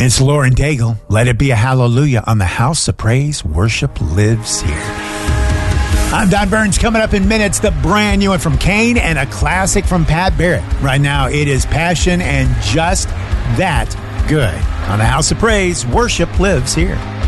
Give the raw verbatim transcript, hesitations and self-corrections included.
It's Lauren Daigle. Let it be a hallelujah on the House of Praise. Worship lives here. I'm Don Burns. Coming up in minutes, the brand new one from Kane and a classic from Pat Barrett. Right now, it is Passion and Just That Good. On the House of Praise, worship lives here.